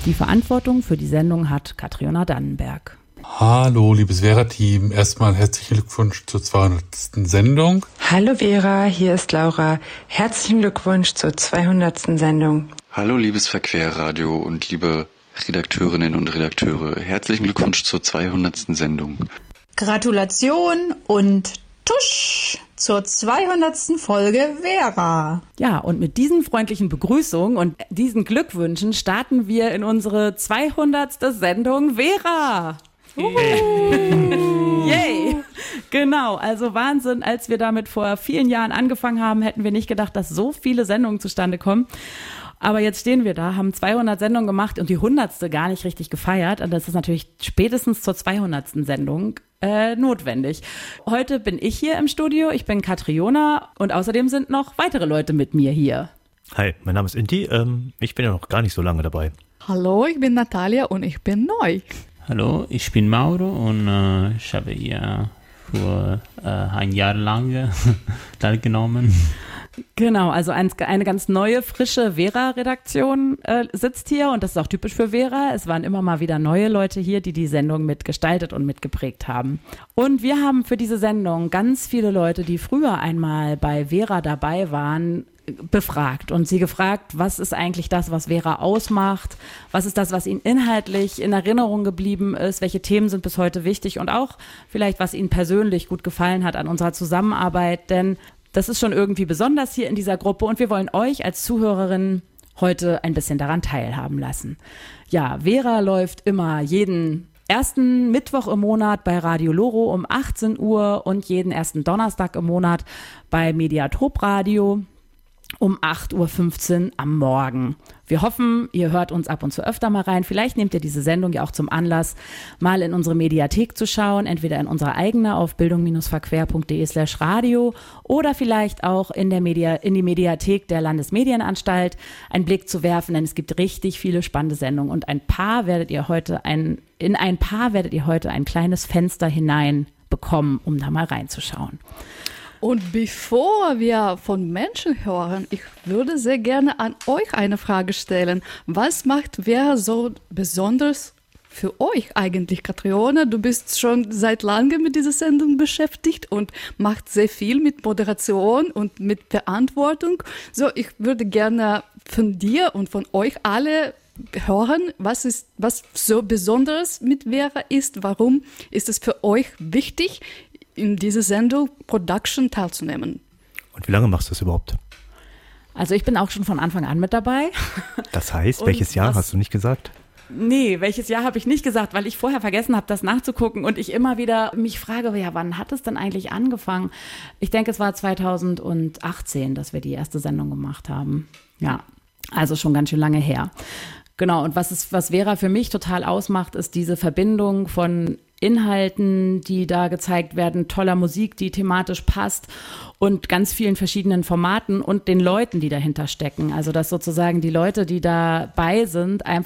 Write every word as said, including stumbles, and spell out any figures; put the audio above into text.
Die Verantwortung für die Sendung hat Katriona Dannenberg. Hallo, liebes Vera-Team. Erstmal herzlichen Glückwunsch zur zweihundertsten Sendung. Hallo Vera, hier ist Laura. Herzlichen Glückwunsch zur zweihundertsten Sendung. Hallo, liebes Verquerradio und liebe Redakteurinnen und Redakteure. Herzlichen Glückwunsch zur zweihundertsten Sendung. Gratulation und Tusch zur zweihundertsten Folge Vera. Ja, und mit diesen freundlichen Begrüßungen und diesen Glückwünschen starten wir in unsere zweihundertste Sendung Vera. Hey. Yay! Genau, also Wahnsinn, als wir damit vor vielen Jahren angefangen haben, hätten wir nicht gedacht, dass so viele Sendungen zustande kommen. Aber jetzt stehen wir da, haben zweihundert Sendungen gemacht und die hundertste gar nicht richtig gefeiert. Und das ist natürlich spätestens zur zweihundertsten Sendung äh, notwendig. Heute bin ich hier im Studio, ich bin Katriona und außerdem sind noch weitere Leute mit mir hier. Hi, mein Name ist Inti, ähm, ich bin ja noch gar nicht so lange dabei. Hallo, ich bin Natalia und ich bin neu. Hallo, ich bin Mauro und äh, ich habe hier für äh, ein Jahr lang teilgenommen. Genau, also ein, eine ganz neue, frische Vera-Redaktion äh, sitzt hier und das ist auch typisch für Vera. Es waren immer mal wieder neue Leute hier, die die Sendung mitgestaltet und mitgeprägt haben. Und wir haben für diese Sendung ganz viele Leute, die früher einmal bei Vera dabei waren, befragt und sie gefragt, was ist eigentlich das, was Vera ausmacht, was ist das, was ihnen inhaltlich in Erinnerung geblieben ist, welche Themen sind bis heute wichtig und auch vielleicht, was ihnen persönlich gut gefallen hat an unserer Zusammenarbeit, denn das ist schon irgendwie besonders hier in dieser Gruppe und wir wollen euch als Zuhörerinnen heute ein bisschen daran teilhaben lassen. Ja, Vera läuft immer jeden ersten Mittwoch im Monat bei Radio Loro um achtzehn Uhr und jeden ersten Donnerstag im Monat bei Mediatop Radio um acht Uhr fünfzehn am Morgen. Wir hoffen, ihr hört uns ab und zu öfter mal rein. Vielleicht nehmt ihr diese Sendung ja auch zum Anlass, mal in unsere Mediathek zu schauen, entweder in unsere eigene auf bildung-verquer.de slash radio oder vielleicht auch in der Media, in die Mediathek der Landesmedienanstalt einen Blick zu werfen, denn es gibt richtig viele spannende Sendungen und ein paar werdet ihr heute ein, in ein paar werdet ihr heute ein kleines Fenster hinein bekommen, um da mal reinzuschauen. Und bevor wir von Menschen hören, ich würde sehr gerne an euch eine Frage stellen. Was macht Vera so besonders für euch eigentlich, Katriona? Du bist schon seit langem mit dieser Sendung beschäftigt und macht sehr viel mit Moderation und mit Verantwortung. So, ich würde gerne von dir und von euch alle hören, was ist, was so besonders mit Vera ist. Warum ist es für euch wichtig, in diese Sendung Production teilzunehmen? Und wie lange machst du das überhaupt? Also ich bin auch schon von Anfang an mit dabei. Das heißt, welches Jahr, was, hast du nicht gesagt? Nee, welches Jahr habe ich nicht gesagt, weil ich vorher vergessen habe, das nachzugucken und ich immer wieder mich frage, ja, wann hat es denn eigentlich angefangen? Ich denke, es war zweitausendachtzehn, dass wir die erste Sendung gemacht haben. Ja, also schon ganz schön lange her. Genau, und was ist, was Vera für mich total ausmacht, ist diese Verbindung von Inhalten, die da gezeigt werden, toller Musik, die thematisch passt und ganz vielen verschiedenen Formaten und den Leuten, die dahinter stecken. Also dass sozusagen die Leute, die dabei sind,